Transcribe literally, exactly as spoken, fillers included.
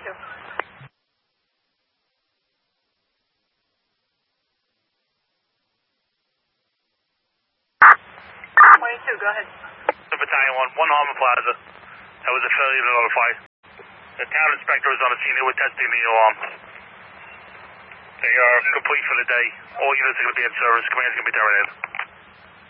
twenty-two. twenty-two, go ahead. Battalion one, one Harmon Plaza. That was a failure to notify. The town inspector is on the scene. They were testing the alarm. They are complete for the day. All units are going to be in service. Command is going to be terminated.